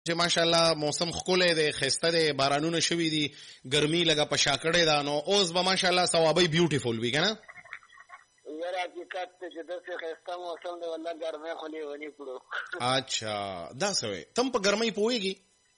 چې ماشاءالله موسم ښکلی دی، ښایسته دی، بارانونه شوي دي، ګرمي لږه په شا کړې ده، نو اوس به ماشاءالله ثوابۍ بیوټیفول وي که نه؟ یاره حقیقت دی چې داسې ښایسته موسم دی، والله ګرمۍ خو لیوني کړو. اچھا دا څه وی، تم په ګرمۍ پوهېږي؟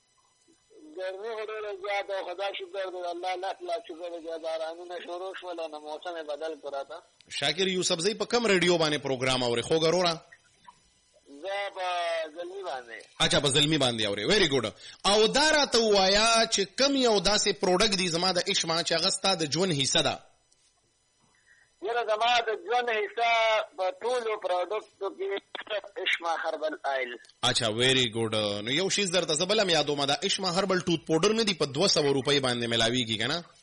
ګرمۍ خو ډېره زیاته او خدا شکر دی، الله لاک لاک شکر دی چې بارانونه شروع شول نو موسم یې بدل کړو راته. شاکر یوسفزۍ په کوم ریډیو باندې پروګرام اورې خوږ وروره؟ زه په زلمي باندې. اچھا په زلمي باندې اورې، ویری ګوډ. او دا راته ووایه چې کم یو داسې پروډکټ دی زما د عشمه چې هغه ستا د ژوند حصه ده؟ یاره زما د ژوند حصه په ټولو پروډکټو کې عشمه هربل آیل. اچھا ویری ګوډ. نو یو شیز درته زه بله م یادومه، دا عشمه هربل ټوت پوډر نه دي په 200 روپۍ باندې میلاویږي که نه؟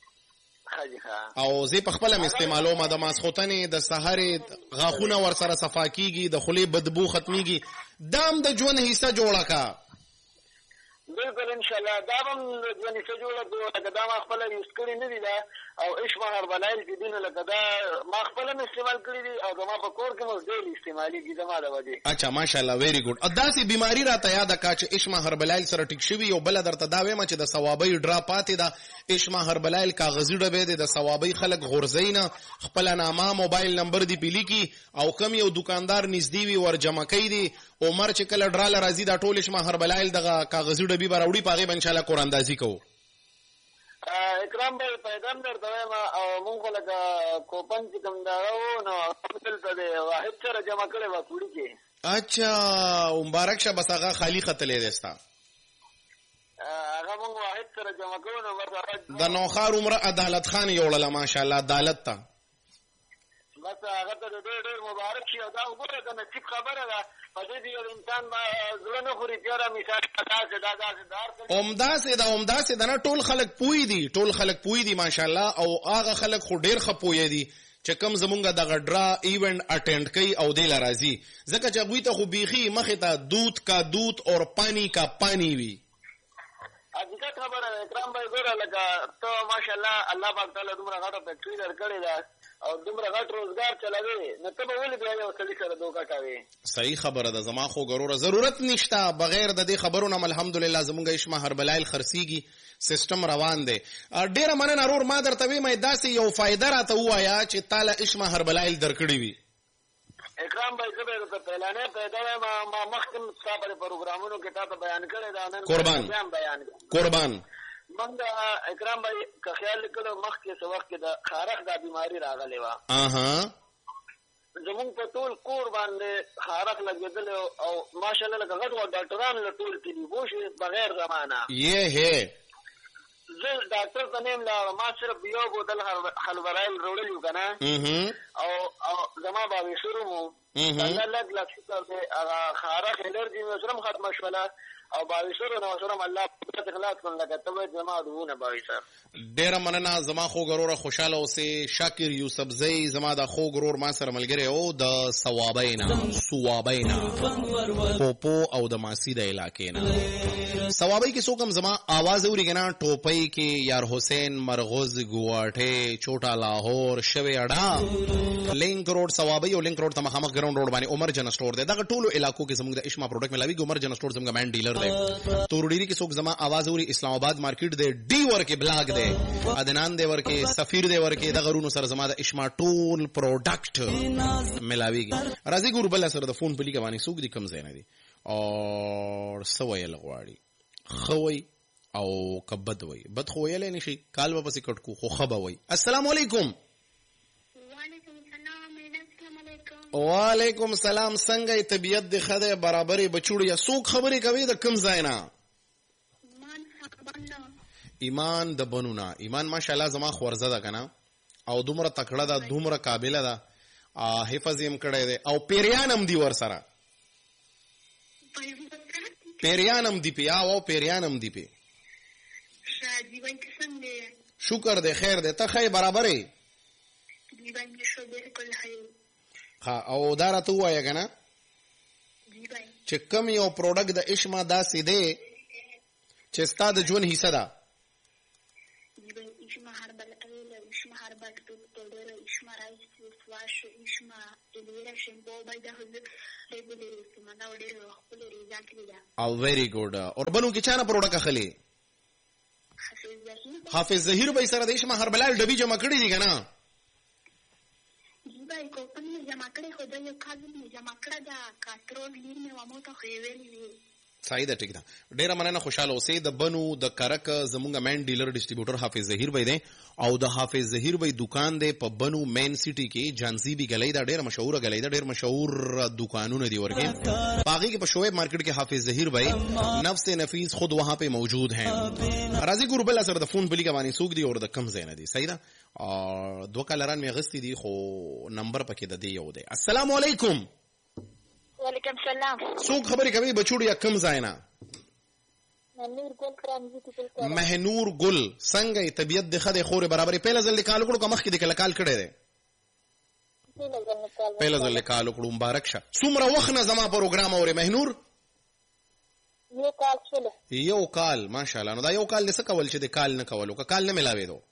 او زه په خپله م استعمالومه، د ماسخوتنې د سهرې غاښونه ورسره صفا کېږي، د خولې بدبو ختمیږي. دا هم د ژوند حصه جوړه که؟ بالکل انشاءالله دا به هم د ژوند حصه جوړه کړو، لکه دا ما خپله یوز کړي نه دي دا، او عشمه هربل آیل چې دي نو لکه دا ما خپله م استعمال کړي دي او زما په کور کې مو ډېر استعمالېږي زما د وجې. اچھا ماشاءالله ویری ګوډ. داسې بیماري راته یاده کا چې عشمه هربل آیل سره ټیک شوي، او بله درته دا وایم چې د ثوابۍ ډرا پاتې ده. عشمه هربل آیل کاغذي ډبې دی، د ثوابۍ خلک غورځوي نه، خپله نامه موبایل نمبر دې پې لیکي او کم یو دکاندار نږدې وي ور جمع کوي دي. عمر چې کله ډرا له راځي دا ټول عشمه هربل آیل دغه کاغذي ډبې به راوړي، په هغې به انشاءالله قراندازي کوو. اکرام بھائی پیدا هم درته وایم، او مونږ خو لکه کوپن چې کوم دغه و نو دلته د واحد سره جمع کړی وه کوړي کې. اچھا مبارک شه، بس هغه خالي ختلی دی ستا؟ هغه مونږ واحد سره جمع کړو نو بس د نوښار عمره عدالت خان یوړله ماشاءالله عدالت ته. بس هغه ته د ډېر مبارک شي. او دا وګوره د نصیب خبره ده، په دې کې یو انسان زړه نه خوري چې یاره مثال داسې دا داسې دا همداسې ده نه، ټول خلک پوهي دي ماشاءالله. او هغه خلک خو ډېر ښه پوهې دي چې کم زمونږ دغه ډرا ایونټ اټینډ کوي او دې له راځي، ځکه چې هغوی ته خو بیخي مخې ته دود کا دود اور پانی کا پانی وي. حقیقت خبره ده اکرام بھائی. ګوره لکه ته ماشاءالله الله پاک تعالی دومره غټه فیکټري درکړې ده او دومره غټ روزګار چلوي، نو ته به ولې بیا یو سړي سره دوکه کوې؟ صحیح خبره ده زما خو ګروره ضرورت نشته. بغیر د دې خبرو نه الحمدلله زمونږ عشمه هربل آیل خرڅېږي، سیسټم روان دی. ډېره مننه ورور، ما درته ویم داسې یو فایده راته ووایه چې تا له عشمه هربل آیل درکړې وي. اکرام بھائی زه به درته پهلانۍ پیدا وایم، ما مخکې ستا په پروګرامونو کې تا ته بیان کړی ده، نن قربان موږ اکرام بھائی که خیال کړو مخکې څه وخت کې د خارښ دا بیماري راغلې وه. زمونږ په ټول کور باندې خارښ لګېدلی او ماشاءالله لکه غټ غټ ډاکټران له ټول کلي بوشي بغیر زمانه. زه ډاکټر ته نه یم لاړم، ما صرف یو بوتل هربل آیل راوړلي وو که نه، او زما باویشرو مو الله لږ لږ شکر دی، هغه خارښ الرجي مې سره هم ختمه شوله او باویشرو نه سره هم الله اخلاص کړم لکه ته وایې زما دونه باویشر. ډېره مننه زما خوږ وروره، خوشحاله اوسې. شاکر یوسفزۍ زما د خوږ ورور ما سره ملګری و د ثوابۍ نه پوپو او د ماسی د علاقې نه. ثوابۍ کې څوک هم زما آواز اوري که نه، ټوپۍ کې یار حسین، مرغوز، ګواټۍ، چوټا لاهور، شوی اډا، لینک روډ ثوابۍ او لینک روډ ته مخامخ ګراوند روډ باندې عمر جن سټور دی. دغه ټولو علاقو کې زموږ د عشمه پروډکټ ملاویږي. عمر جن سټور زموږ مین ډیلر دی. تورډيري کې څوک زما आवाज اوري، اسلام آباد مارکیټ دی، ډي ورکه بلاک دی، ادنان دی ورکه، سفیر دی ورکه، د غرونو سره زما د عشمه ټول پروډکټ ملاویږي. راځي ګور بل سره د فون په لیکه باندې څوک دي کم زینه دي او سوي لغواړي خوي او کبد وي بد خو ویلې نشي کال به پسې کټکو خو خبا وي. السلام علیکم. وعلیکم السلام. څنګه طبیعت د خدای برابرې بچوړ یا څوک خبرې کوي د کم ځای نه؟ ایمان د بنونا. ایمان ماشاءالله زما خورزه ده کنه او دومره تکړه ده، دومره قابله ده، حفظ یې کړی دی او پیریانم دی ور سره، پیریانم دی پی او پیریانم دی پی. شکر دی خیر دی ته خی برابرې او دا راته ووایه که نه چې کم یو پروډکټ د عشمه داسې دی چې ستا د ژوند حصه ده. عشمه هربل آیل، عشمه هربل ټوت پوډر، عشمه رایس واش، عشمه الویرا شیمپو، باید او ویری ګوډ. اور بنو کې چانه پروډکټ اخلي؟ حافظ ظهیر به سره د اشما هربلال ډبی جمع کړی دی کنه؟ جی کو پنه جمع کړی خو دا یو کال نه جمع کړه دا کاټرول لیر مې ومو ته خو ویلې. صحیح ده، ټیک ده. ډیره مننه، خوشاله اوسئ. د بنو د کرک زمونږ مین ډیلر ډسټریبیوټر حافظ ظهیر بھائی دی او د حافظ ظهیر بھائی دکان دی په بنو مین سٹی کې جانزیبی گلی دا ډیره مشهور گلی دا، ډیر مشهور دکانونه دی ورګه باقی کې په شعیب مارکیٹ کې حافظ ظهیر بھائی نفس نفیس خود وہاں پہ موجود ہیں. راضی ګور بل اثر د فون بلی کا باندې سوق دی اور د کم زین دی. صحیح ده. او دوه کالران می غستی دی خو نمبر پکې د دی یو دی. السلام علیکم. وعلیکم السلام. څوک خبرې کوي بچوړ یا کم زاینا؟ مهنور ګل کرامزي ته. مهنور ګل څنګه طبيعت د خدای خوري برابرې پهل ځل کال کړو کوم مخ کې د کال کال کړي دي؟ پهل ځل کال کړو مبارک شه. څومره وخت نه زما پروګرام اوري مهنور؟ یو کال شله. یو کال ماشاءالله. نو دا یو کال لسه کول چې د کال نه کولو که کال نه ملاوي دو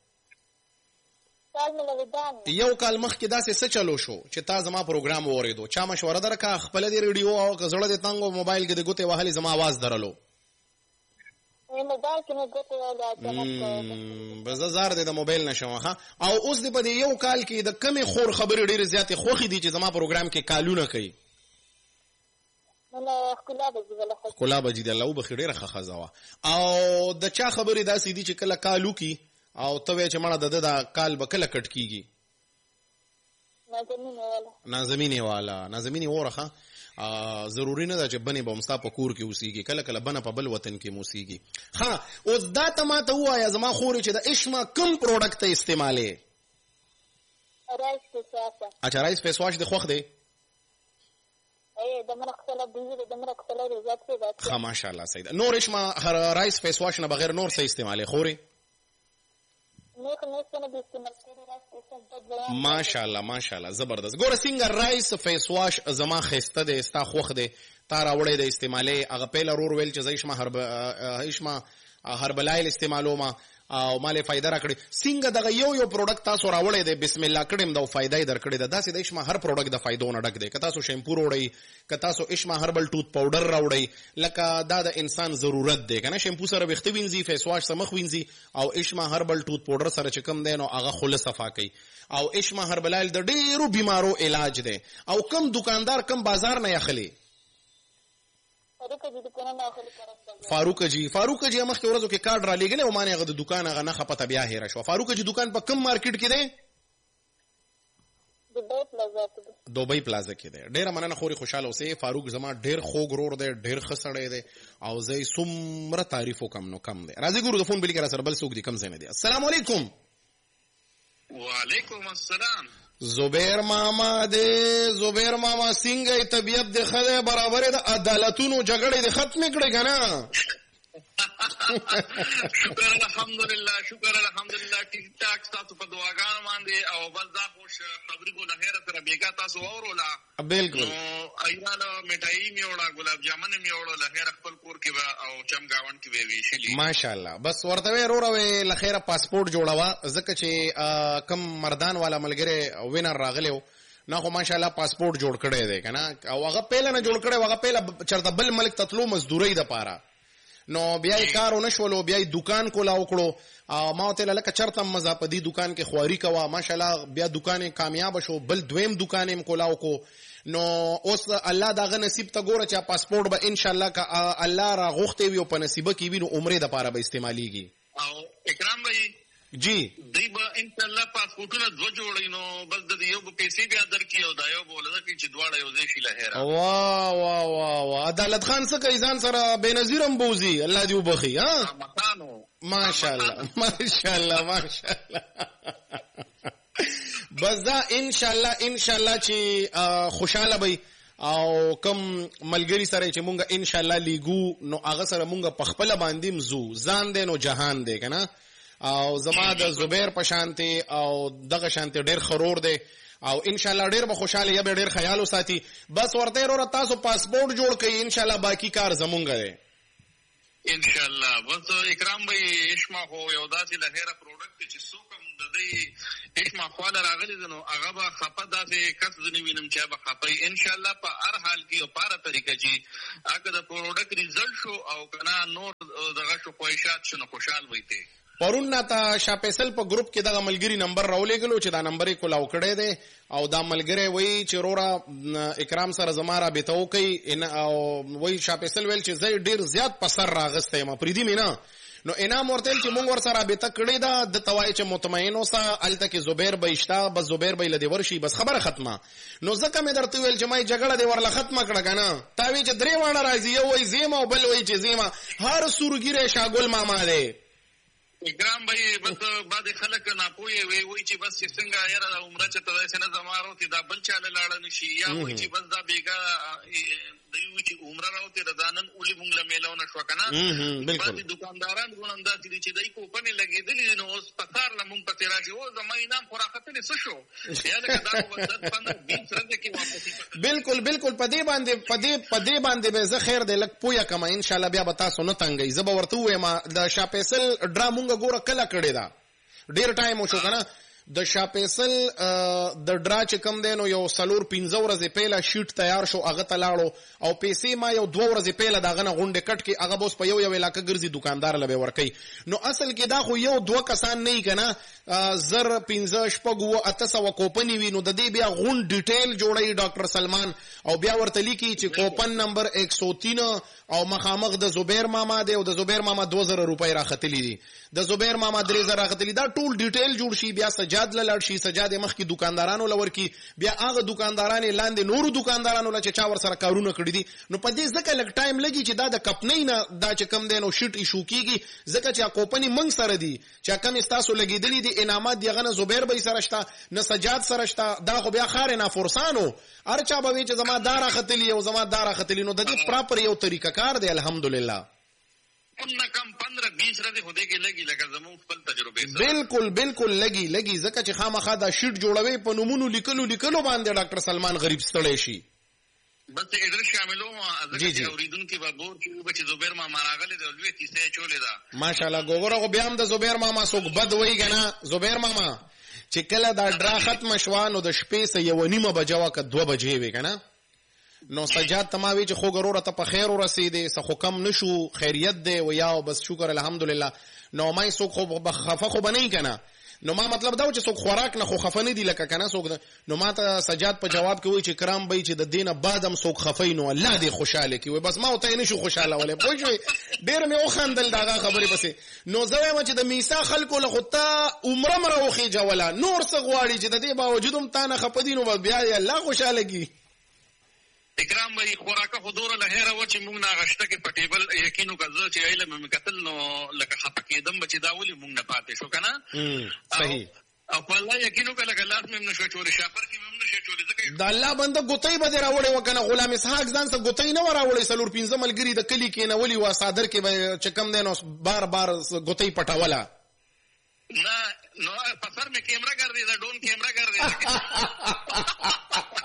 یو کال مخ کې داسې څه چلو شو چې تا زما پروګرام اوریدو؟ چا مشوره درکا خپل دی ریډیو او زړه د تنګو موبایل کې د ګوتې وهلي زما आवाज درلو؟ موبایل کې نه ګوتې وهلي بس زار د موبایل نشم ها. او اوس د په یو کال کې د کمی خور خبرې ډېر زیاتې خوخي دي چې زما پروګرام کې کالونه کوي. نه خلا بجی د الله وبخیر ډېر ښه خزاوه. او د چا خبرې داسې دي چې کله کالو کی او ته چې مړه د کال به کله کټ کیږي؟ نازمینه والا اورخه ضروری نه ده چې بنې به مستا په کور کې اوسېږي، کله کله بنه په بل وطن کې موسیږي. ها اوس دا ته ما ته وایا زما خورې چې د اشما کم پروډکټ ته استعمالې؟ رایس فیس واش. اچھا رایس فیس واش د خوښ دی؟ د مرخصله دی د مرخصله رضات دی. ها ماشاءالله صحیح ده. نور اشما رایس فیس واش نه بغیر نور څه استعمالې خورې؟ ماشاءالله زبردست. ګوره څنګه رایس فیس واش زما خسته دی، ستا خوښ دی، تا راوړی د استعمالې هغه پیل رور ویل چې زه اشما هربلایل استعمالوما او مالې فائدہ راکړي. څنګه دغه یو پروډکټ تاسو راوړی دی بسم الله کړم دا فائدې درکړي ده. داسې د اشما هر پروډکټ د فائدو نه ډک دی. که تاسو شیمپو راوړئ، که تاسو اشما هربل ټوث پاوډر راوړئ، لکه دا د انسان ضرورت دی کنه. شیمپو سره ویښته وینځي، فیس واش سره مخ وینځي، او اشما هربل ټوث پاوډر سره چې کم دی نو هغه خوله صفا کوي. او اشما هربلایل د ډیرو بیمارو علاج دی. او کم دکاندار کم بازار نه اخلي؟ فاروق جی مخ کې ورځو کې کارت را لګلې او مانه هغه د دکان هغه نه خپته بیا هېره شو. فاروق جی دکان په کم مارکیټ کې دی؟ دوبۍ پلازا کې دی. ډیره مننه خوري، خوشاله اوسئ. فاروق زما ډیر خوږ رور دی، ډیر ښه سړی دی او زه څومره تعریف وکم نو کم دی. راځي ګورو د فون بلی کې را سره بل څوک دی کم ځای نه دی. السلام علیکم. وعلیکم السلام. زبیر ماما دې زبیر ماما څنګه طبيعت د خله برابر د عدالتونو جګړې د ختم کړي کنه؟ شکر الحمدلله ټیک ټاک. تاسو په دعاګانو باندې او بس دا خوش خبرې کو له خیره سره بیګا تاسو اورولا بالکل. ایرانو میټای میوړه ګلاب جامن میوړه له خیره خپل کور کې او چمګاون کې وی شلی ماشاءالله. بس ورته وروره له خیره پاسپورت جوړوا ځکه چې کم مردان والا ملګری وینر راغلیو نه خو ماشاءالله پاسپورت جوړ کړی دی کنه. او هغه پهل نه جوړ کړی، هغه پهل چرته بل ملک تطلو مزدوري د پاره نو بیا یې کار ونه شولو، بیا یې دکان کولا وکړو. ما ته لکه چرته مزه په دې دکان کې خواري کوا ماشاءالله. بیا دکان کامیاب شو، بل دویم دکان یې کولا وکړو. نو اوس الله داغه نصیب ته ګوره چې پاسپورت به ان شاء الله کا الله را غوښته وي او په نصیبه کې وي نو عمره د پاره به استعماليږي. او اکرام بھائی جی دی به ان شاء الله پاسپورتونه دو جوړي نو بس د یو په پیسې بیا درکې او دا یو بوله چې دواړه یو ځای شي لهره. واه عدالت خان څخه ایزان سره بنظیرم بوزي الله دې وبخي. ها ماشاءالله بس دا ان شاء الله چې خوشاله وي او کم ملګری سره چې مونږه ان شاء الله لیګو نو هغه سره مونږه په خپل باندې مزو ځان دې نو جهان دې کنه. او زما د زبیر په شانتي او دغه شانتي ډیر خرور دی او ان شاء الله ډیر به خوشاله یا به ډیر خیال وساتي. بس ورته ورته تاسو پاسپورت جوړ کړئ ان شاء الله باقی کار زمونږ دی. ان شاء الله. بس اکرام بھائی اشما خو یو داسې لهره پروډکټ چې څوک هم د دې اشما خواله راغلی نو هغه به خفه داسې کس ځنې وینم چې به خفه ان شاء الله په هر حال کې او په هره طریقه چې هغه د پروډکټ ریزلټ شو او کنه نور دغه شو خواهشات شنو خوشحال وایته. پرون ناته شاپیسل په گروپ کې دغه ملګری نمبر راولېګلو چې دا نمبر یې کولاو کړی دی او دا ملګری وایي چې رورا اکرام سره زما رابطه وکړي او وایي شاپیسل ویل چې زه ډېر زیات په سر راغستی یم پرېږدي مې نه نو انعام ورته ویل چې مونږ ورسره رابطه کړې ده د ته وایي چې مطمئن اوسه هلته کې زبیر به شته بس زبیر به یې له دې ورشي بس خبره ختمه. نو ځکه مې درته ویل چې ما یې جګړه دې ورله ختمه کړه که نه تا وایي چې درې واړه راځي یو وایي زیمه او بل وایي چې زیمه هر سورګیری شاګل ماما دی. اکرام بھائی بس بعد خلک ناپوهه وي چې بس څنګه یاره د عمره چې ته نه زمارو ته دا بل چاله لاړ نشي یا وایي چې بس دا بیګا دوی چې عمره راوته د دانن اولي مونږ له میلاو نشو کنه بعد دکانداران ګونندا چې دای کو پنه لګیدل نو اوس پثار لمون پته راځي او زما انعام خوراکته څه شو یا دا د 15 سره کې واپس. بالکل بالکل پدې باندې به زه خیر دې لک پویا کما ان شاء الله بیا به تاسو نه تنګي زه به ورته وایم د شاپیسل ډرامونګه ګوره کله کړی دا ډیر ټایم وشو کنه د شاپیسل د ډرا چې کم دی نو یو 4-5 ورځې پهله شیټ تیار شو هغه ته لاړو او پیسې ما یو 2 ورځې پهله دغه نه غونډې کټ کې هغه به اوس په یو علاقه ګرځي دکاندار له به ورکوي. نو اصل کې دا خو یو 2 کسان نه که نه 15 کوپنې وي نو د دې بیا غونډ ډیټیل جوړوي ډاکټر سلمان او بیا ورته لیکي چې کوپن نمبر 103 او مخامخ د زبیر ماما دی او د زبیر ماما 2000 روپۍ راختلی دي د زبیر ماما 3000 راختلی دا ټول ډیټیل جوړ شي بیا سجاد لاړ شي سجاد مخ کې دکاندارانو لور کی بیا هغه دکانداران لاندې نورو دکاندارانو لا چې چا ور سره کارونه کړی دي نو په دې ځکه لګ ټایم لګي چې دا د کپنۍ نه دا چې کم دی نو شیټ ایشو کیږي ځکه چې کوپنی منګ سره دي چې کم استاسو لګیدلی دي انعامات دی غنه زبیر به سره شته نه سجاد سره شته دا خو بیا خار نه فرسانو ارچا به چې زما دارا ختلی او زما دارا ختلی نو د دې پراپر یو طریقه کار دی الحمدلله. کم 15-20 ورځې خو دې کې لګي لکه زموږ خپل تجربه سره بالکل لګي ځکه چې خامخا دا شیټ جوړوي په نمونو لیکلو باندې ډاکټر سلمان غریب ستړی شي بس ادرس شاملو ځکه اوریدونکو به بور کې چې زبیر ماما راغلی دی لوی کیسه چولې ده ماشاءالله ګوره خو بیا هم د زبیر ماما څوک بد وایي کنه زبیر ماما چې کله دا ډرا ختم شوه نو د شپې 1:30 بجې که 2 بجې وي کنه نو سجاد تماوی چې خو ګروره ته په خیر ورسېدې څه خو کم نشو خیریت دی و یا بس شکر الحمدلله نو ما څوک خو خفه خو بنئ کنه نو ما مطلب دا و چې څوک خوراک نه خو خفه نه دي لکه کنه څوک نو ما ته سجاد په جواب کې وایي چې کرام بای چې د دینه بعدم څوک خفه نو الله دې خوشاله کی وای بس ما ته نه شو خوشاله ولې پوه شوې ډېر مې وخندل داغه خبرې پسې نو زه وایم چې د میسا خلکو له خطا عمره مره وخی جولا نور څه غواړي چې د دې باوجود هم تا نه خپه دي نو بیا الله خوشاله کی. اکرام بھائی خوراکه خودوره لهره و چې موږ نه غشته کې پټیبل یقینو کزه چې علم مې قتل نو لکه خپه کېدم بچ دا ولي موږ نه پاتې شو کنه صحیح او په الله یقینو کله ګلاس مې نشو چوري شاپر کې مې نشو چوري ځکه دا الله بنده ګوتې به راوړې وکنه غلام اسحاق ځان سره ګوتې نه راوړې 4-5 ملګری د کلی کې نه ولي وا صادر کې به چکم دینو بار ګوتې پټاوله نه نو پسر مې کیمرا کر دی دا ډون کیمرا کر دی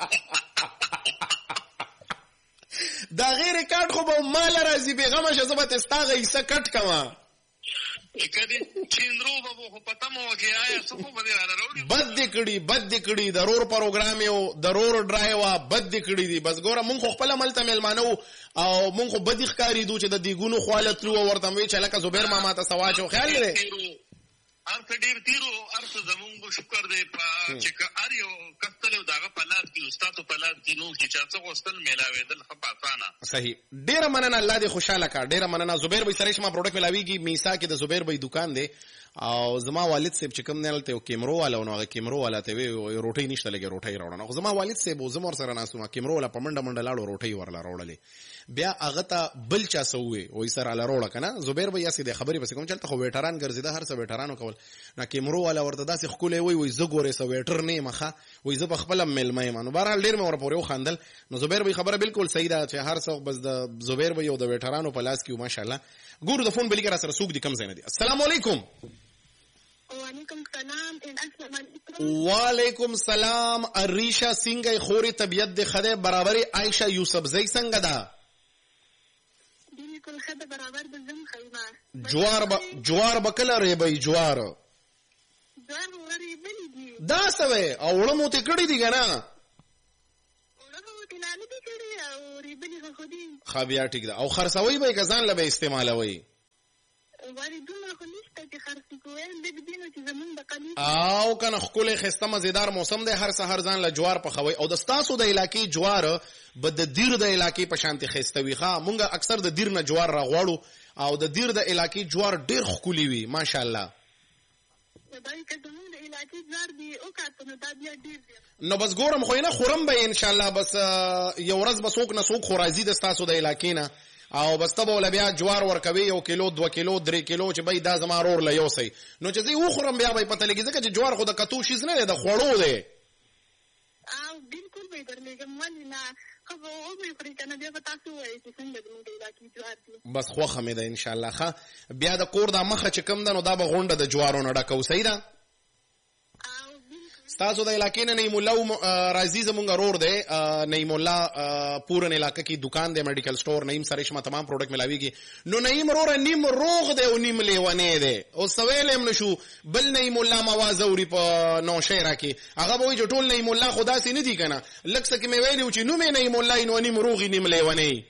دا غیر کټ خو به مال راځي بیغمه شه زبط استاغه ایسه کټ کما کدی چیندرو بابو خو پته مو کې آیا څه په دې راوړي بد کړي ضرور پروګرام یو ضرور ډرایوا بد کړي دي بس ګوره مونږ خو خپل عمل ته ملمانو او مونږ خو بد ښکاری دو چې د دیګونو خالت لو ورته وی چې لکه زبیر ماما ته سواچو خیال لري ارته ډیر تیرو ارته زمونږ شکر دی په چې ار یو کستلو داغه پلاس کې استادو پلاس دینو چې چاڅه غوستل میلاوي دل خپاسانه صحیح ډیر مننه الله دې خوشاله کا ډیر مننه زبیر بھائی سره شما پروډکټ ملاویږي میسا کې د زبیر بھائی دکان دی او زما والد صاحب چې کوم نه ته کیمرو والا نو هغه کیمرو والا ته وی روټي نشته لګي روټي راوړنه خو زما والد صاحب زمور سره ناسو کیمرو والا پمنډه لاړو روټي ورلا راوړلې بیا هغه ته بل چا سوې وای سره لا روړه کنه زبیر بھائی اسې د خبرې پس کوم چلته خو ویټران ګرځیدا هر څه ویټرانو کول نا کیمرو والا ورته داسې خولې وای زه ګورې سو ویټر نه مخه وای زه بخپل ملمه مانو بهرحال ډیر مې ور پورې خندل نو زبیر بھائی خبره بالکل صحیح ده چې هر څوک بس د زبیر بھائی او د ویټرانو په لاس کې ماشاءالله ګورو د فون بلیګر سره سوق دي کم زینه دي. السلام علیکم. وعلیکم السلام. السلام علیکم. وعلیکم السلام. اریشا څنګه خوري طبيعت د خده برابرۍ عائشہ یوسف زئی څنګه ده؟ بالکل ښه ده برابر د زم جوار خیمه به کله ریبئ جوار ریبلي دي دا څه او وړه مو ته کړي دي که نه وړه مو ته نه دي کړي او ریبلي خو دي ښه بیا ټیک ده او خرڅوئ به یې که ځان له به استعمالوئ ولې دومره خو نشته چې خرڅ کوی لږ دي نو چې زمونږ د قلیل او که نه ښکلی ښایسته مزېدار موسم دی هر سهار ځان له جوار پخوئ او د ستاسو د علاقې جوار به د دیر د علاقې په شانتې ښایسته وي ښه مونږ اکثر د دیر نه جوار راغواړو او د دیر د علاقې جوار ډېر ښکلي وي ماشاءالله نو بس ګورم خو نه خورم به انشاءالله بس یو ورځ به څوک نه څوک خو راځي د ستاسو د علاقې نه او بس ته به وله بیا جوار ورکوي 1 کیلو 2 کیلو 3 کیلو چې بی دا زما رور له یوسئ نو چې زه یې وخورم بیا به یې پته لګي ځکه چې جوار خو د کتو شیز نه دی د خوړو دی بالکل به یې درلېږم ولې نه ښه به وبه خوري که نه بیا به تاسو ووایئ چې څنګه زموږ د علاقې جوار دي بس خوښه مې ده انشاءالله ښه بیا د کور دا مخه چې کوم ده نو دا به غونډه د جوارو نه ډکوو صحیح ده ستاسو د علاقې نه نعیم الله راځي زمونږ رور دی نعیم الله پورن علاقه کې دکان دی میډیکل سٹور نعیم سره شما تمام پروډکټ ملاویږي نو نعیم روره نیم روغ دی او نیم لیونی دی او سویل هم نشو بل نعیم الله مواز اوري په نوشهره کې هغه به وایي چې ټول نعیم الله خو داسې نه دي که نه لږ څه کې مې ویلي و چې نوم یې نعیم الله نو نیم روغ نیم لیونی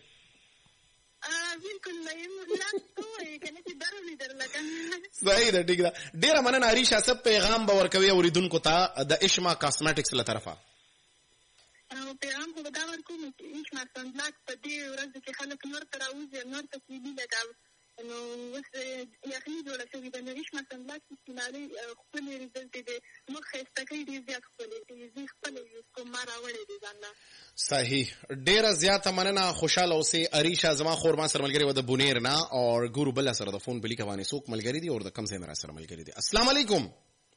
صحیح ده ټیک ده ډیره مننه عریشه څه پیغام به ورکوي اوریدونکو ته د اشما کاسمیټکس له طرفه پیغام خو به دا ورکوم چې اشما سنبلاک په دې ورځو کې خلک نور ته راوځي نور ته کیلي لګاو نو اوس یخني جوړه شوې ده نو اشما سنبلاک استعمالوي ښکلې رزلټ دی موږ ښایسته کوي ډېر زیات ښکلې دی زه خپله یوز کوم ما راوړی دی ځان نه صحیح ډیره زیاته مننه خوشاله اوسئ عریشه زما خور ما سره ملګری و د بونیر نه او ګورو بل سره د فون بلی کوانې څوک ملګری دي او د کم ځای نه را سره ملګری دي السلام علیکم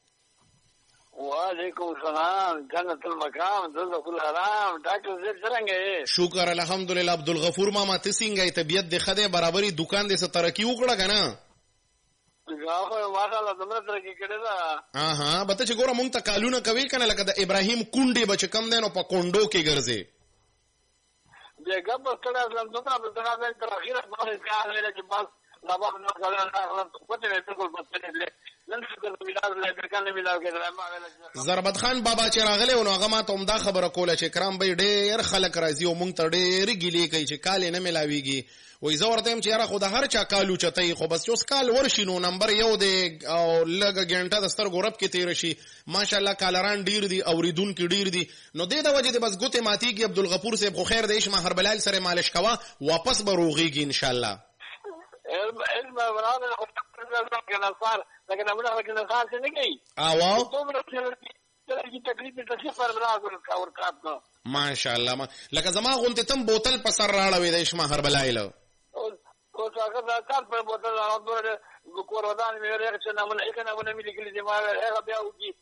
وعلیکم السلام جنت المقام ذل الحرام ډاکټر زید څنګه یې شکر الحمدلله عبدالغفور ماما ته څنګه یې طبیعت دې ښه دی برابري دکان دې څه ترقي وکړه که نه ماشاءالله دومره ترقي کړې ده به ته چې ګوره مونږ ته کالونه کوي که نه لکه د ابراهیم کونډې به چې کم دی نو په کونډو کې ګرځې بیا ګپ کړی اسلام دومره بلدنه تر اخره باندې کار ویل چې بس دا به نه کړل پته نه بالکل پته نه زربت خان بابا چې راغلی نو هغه ما ته همدا خبره کوله چې کرام بی ډېر خلک راځي او مونږ ته ډېرې ګیلې کوي چې کال یې نه میلاویږي وایي زه ورته یم چې یاره خو د هر چا کال اوچتئ خو بس چې اوس کال ورشي نو نمبر 1 دی او لږه ګنټه د سترګو رب کې تېره شي ماشاءالله کالران ډېر دي اوریدونکي ډېر دي نو دې د وجې د بس ګوتې ماتېږي عبدالغفور صاحب خو خیر دی اشما هربلال سره مالش کوه واپس به روغېږي انشاءالله لكن أنا لكن الخاص نجي. ما شاء الله ما لکه زما غونته تم بوتل په سر راړوي د اشما هربلایل او څنګه کار په بوتل راوړل کور ودان مې ورته چې نامه نه کنه ونه ملي کلی ما هغه بیا وږي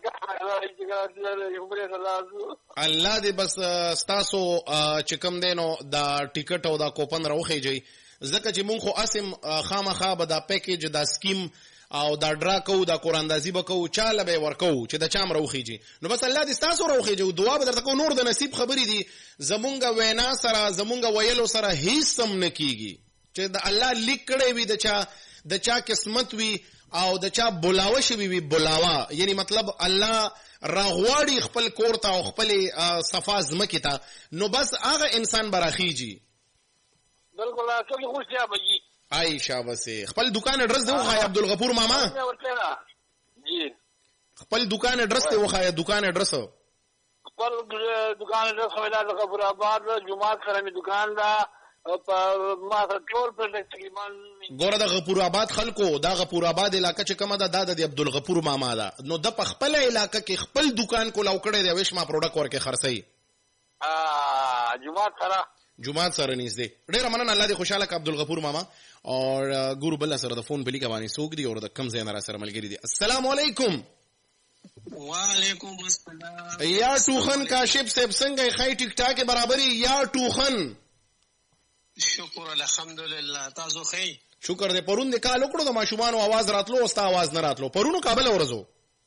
الله دې بس ستاسو چې کوم دینو دا ټیکټ او دا کوپن راوخیږي ځکه چې مونږ خو اسم خامخا به دا پیکیج دا سکیم او دا ډرا کو دا قراندازي بکو چاله به ورکو چې د چام روخیږي نو بس الله دې تاسو روخیږي او دعا به درته کو نور د نصیب خبرې دي زمونږ وینا سره زمونږ ویلو سره هیڅ سم نکیږي چې د الله لیک کړي وي د چا قسمت وي او د چا بلاوه شوی وي بلاوه یعنی مطلب الله راغواړي خپل کور ته او خپل صفا زمکه ته نو بس هغه انسان براخیږي بالکل ټول خوشیا بږي عائشہ وسه خپل دکان اډرس دی وخای عبدالغفور ماما جی خپل دکان اډرس دی وخای دکان اډرس خپل دکان اډرس خمیدار غفور آباد جمعه سره می دکان دا په ما ټول پر تقریبا ګوره د غفور آباد خلکو دا غفور آباد علاقہ چې کومه ده د عبدالغفور ماما ده نو د په خپل علاقہ کې خپل دکان کو لاو کړی دی وښما پروډکټ ورکه خرڅي جمعه سره نږدې ډېر مننه الله دې خوشاله ک عبدالغفور ماما اور ګورو بل سره د فون بلی کوانی سوق دی اور د کم زین را سره ملګری دی السلام علیکم وعلیکم السلام یا ټوخن کاشف صاحب څنګه خای ټیک ټاک برابرۍ یا ټوخن شکر الحمدلله تاسو خی شکر دې پرون د کال وکړو د ماشومان आवाज راتلو او ستا आवाज نه راتلو پرونو کابل ورزو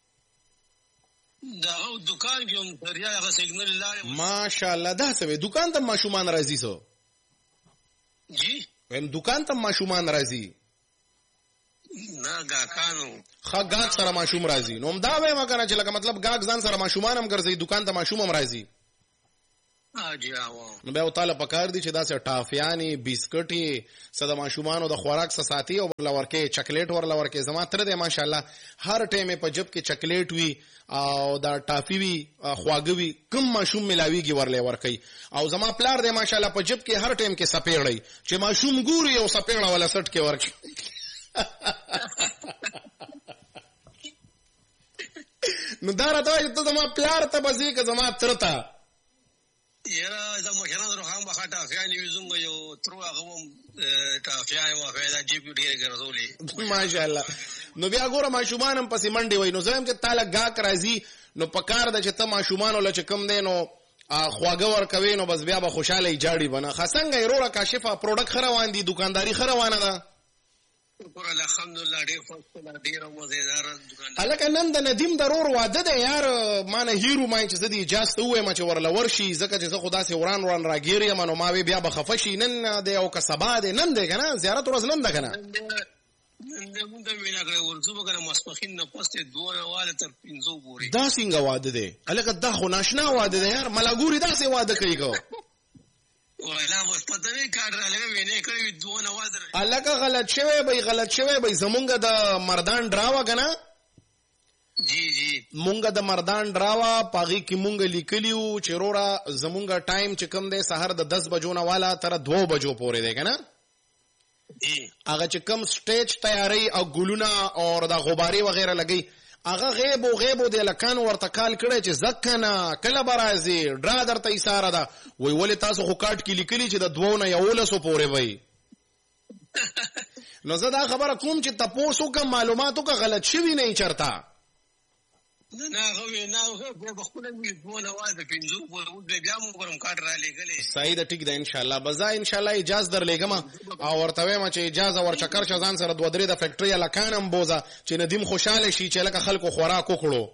دا دکان کوم دریا هغه سیګنل لاره ماشاءالله دا څه دکان ته ماشومان راځي سو جی ویم دکان ته ماشومان راځي نه گاکانو غاګ سره ماشوم راځي. نو دا وایم کنه چې لکه مطلب غاګ ځان سره ماشومان هم ګرځي دکان ته ماشوم هم راځي. نو بیا تعالی پکار دي چې دا سه ټافیانی بسکټي صدا ماشومانو د خوراک ساتي او ورلورکه چاکلیټ ورلورکه زما تر دې ماشاءالله هر ټیم په جب کې چاکلیټ وی او دا ټافی وی خواګوي کم ماشوم ملاویږي ورلې ورکي او زما پلار دې ماشاءالله په جب کې هر ټیم کې سپېړی چې ماشوم ګوري او سپېړا ولا سټ کې ورکي. نو دا راته ته زما پلار ته بځي که زما ترته یاره زما مشران روحان بخا ټافیانی وزنګ یو تر هغه ټافیای و فایده جیب ډیر ګرځولې ماشاءالله. نو بیا ګوره ماشومان هم پسې منډي وای. نو زم چې تعالی غاک راځي نو پکار د چې ته ماشومان ول چې کم دین نو خواګه ور کوي نو بس بیا به خوشاله جاړي بنا خسنګ ایرو کاشفه پروډکټ خروان دي دکانداری خروانه ده. شکر الحمدلله ډیر خوشاله ډیر مزیدار دکان. الکه نن د ندیم ضرور واده ده یار مانه هیرو مای چې زدي اجازه وې ما چې ورل ورشي زکه چې زه خدا سي وران راګيري منو ما بیا بخفشي نن د او کسبا ده نن ده کنه زیارت ورځ نن ده کنه مونږ ته وینا کړو ورځو کنه مسپخین نه پسته دوه واله تر 500 پورې دا څنګه واده ده الکه دا خو ناشنا واده ده یار ملاګوري دا سي واده کوي کو ولا مو پتاوي کار راغلی ویني کړی دوه نواز الکه غلط شوی به زمونږ د مردان ډراوا کنه جی مونږ د مردان ډراوا پاغي کې مونږ لیکلیو چې رورا زمونږ ټایم چې کم دی سحر د 10 بجو نه والا تر 2 بجو پورې دی کنه هغه چې کم سټیج تیاری او ګلونا او د غباري وغیرہ لګي هغه غیب د لکان ورته کال کړي چې زکنه کله برازي ډرا درته اشاره ده وی ولې تاسو خو کارت کې لیکلي چې د 2 نه 11 پورې وای. نو زه دا خبره کوم چې تاسو کوم معلوماتو کا غلط شوی نه چرتا نه غوې بخونه مې دوه نواز 500 پورې بیا مو کوم کارت را لګلې صحیح ده ټیک ده ان شاء الله بزا ان شاء الله اجازه در لګم او ورته ما چې اجازه ورچکر چزان سره 2-3 د فیکټری لکانم بوزا چې ندیم خوشاله شي چې لکه خلکو خوراک وکړو.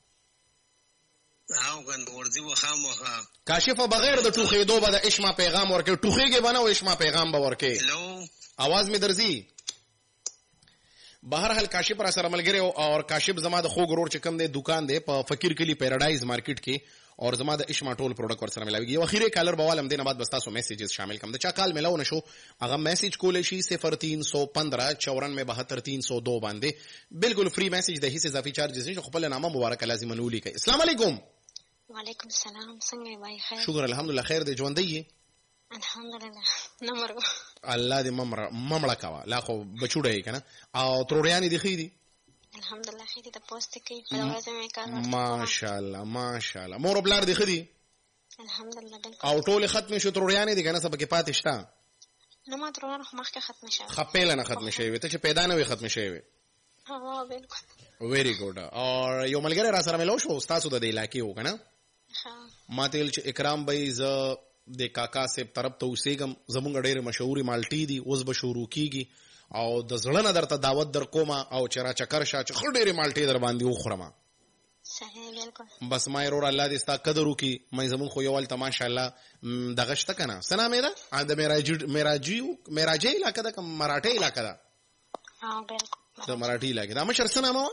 او ګند ورځي وخامخه کاشفه بغیر د ټوخېدو به د اشما پیغام ورکې ټوخېږي بنو اشما پیغام به ورکې. هلو आवाज می درځي بهر حال کاشف را سره ملګری او کاشف زما د خو غرور چې کم دی دکان دی په فقیر کلی پیراډایز مارکیټ کې او زما د اشما ټول پروډکټ ور سره ملاويږي. یو اخیری کالر بوالم دینه بعد بس تاسو میسیجز شامل کم د چا کال ملاو نشو هغه میسیج کولې شي 0315 94 باندې بالکل فری میسیج د هیڅ اضافي چارجز نشي. خپل نامه مبارک لازم نولي کوي. السلام علیکم. وعلیکم السلام څنګه وای خیر شکر الحمدلله خیر دی ژوند دی الحمدلله نمبر الله دې ممړه کوا لا خو بچوړې کنه او تروړیانی دی خې دي الحمدلله خې دي د پوسټ کې په ورځ مې کار ماشاءالله مور بلار دی خې دي الحمدلله بالکل او ټول ختم شو تروړیانی دي کنه سبا کې پاتې شتا نو ما تروړ خو مخکې ختم شوه خپل نه ختم شوی ته چې پیدا نه وي ختم شوی ها بالکل ویری ګډ او یو ملګری را سره ملو شو استاد د علاقې و کنه ما تل چې اکرام بای ز د کاکا سیب طرف ته اوسېګم زمونږ ډېر مشهوري مالټي دي اوس به شروع کیږي او د زړه نه درته دعوت در کومه او چرا چکر شا چې خړ ډېر مالټي در باندې وخورم صحیح بالکل بس ما يرور الله دې ستا قدر وکي مې زمون خو یو ولته ماشاءالله دغشت کنه سنا مې دا میراجي علاقه ده کوم مراټي علاقه ده ها بالکل د مراټي علاقه دا مشر سنا ما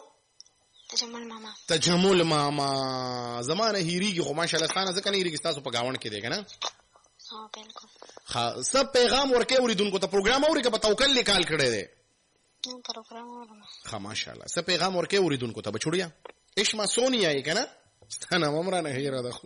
تجمل ماما زمانه هیریږي خو ماشاءالله ستانه ځکه نه هیریږي تاسو په گاوند کې دی کنه ها بالکل ها سب پیغام ورکه اوریدونکو ته پروګرام اوري که په توکل لیکال کړي دي نو پروګرام اورم ها ماشاءالله سب پیغام ورکه اوریدونکو ته بچوړیا اشما سونیا یې کنه ستانه ممرانه هیره ده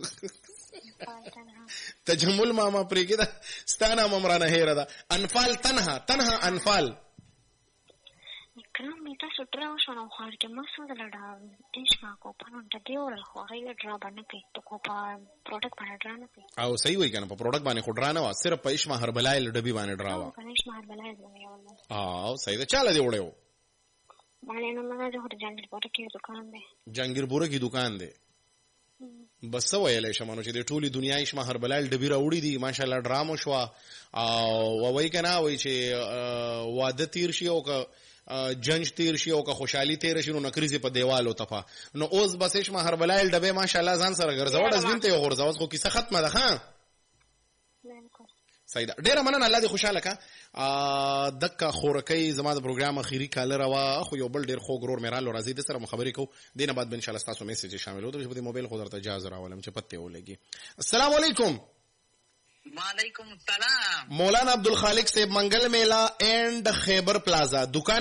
تجمل ماما پرېګه ده ستانه ممرانه هیره ده انفال تنها انفال کلام می تاسو ډراو شنو خو چې مسعود لړا اشما کو پنن ته دیول خو هغه ډرا باندې کوي ته کو په پروډکټ باندې ډرا نه کوي او صحیح وای کنه په پروډکټ باندې خو ډرا نه وا صرف په اشما هربلای ډبی باندې ډرا وا اشما هربلای باندې او صحیح ده چاله دی وړو باندې نو موږ د جنگیرپور کې دکان دی جنگیرپور کې دکان دی بس ویلې شمنو چې د ټولي دنیا اشما هربلای ډبی راوړي دي ماشاءالله ډرامو شو او وای کنه وای چې واده تیر شي او جنج تیر شي او که خوشحالي تیر شي نو نکریزه په دیوالو تفا نو اوس بسش ما هر بلایل ډبه ماشاءالله ځان سره ګرځول ازمن ته غورځاوس خو کیسه ختمه ده ها صحیح ده. ډیره مننه، الله دې خوشاله کا. دک خورکۍ زما د پروګرام اخیری کال روا خو یو بل ډیر خوږ ورور میرالو راځي د سره مخابرې کو دینه بعد ان شاء الله تاسو میسج شامل وو د موبایل خو درته اجازه راولم چې پته ولګي. السلام علیکم. وعلیکم السلام. مولانا عبدالخالق صاحب، منگل میلا اینڈ خیبر پلازا، دکان